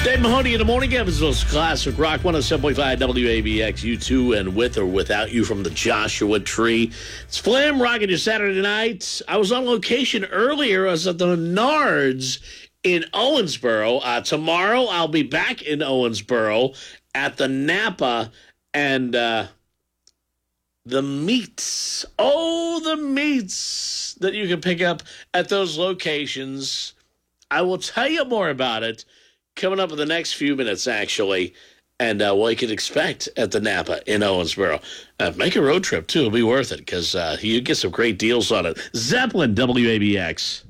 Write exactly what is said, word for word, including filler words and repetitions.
Dave Mahoney in the morning, Evansville's Classic Rock, one oh seven point five W A B X, you two, and with or without you from the Joshua Tree. It's Flim, rocking your Saturday night. I was on location earlier. I was at the Menards in Owensboro. Uh, tomorrow, I'll be back in Owensboro at the Napa, and uh, the meats. Oh, the meats that you can pick up at those locations. I will tell you more about it coming up in the next few minutes, actually, and uh, what you can expect at the Napa in Owensboro. Uh, make a road trip, too. It'll be worth it because uh, you get some great deals on it. Zeppelin, W A B X.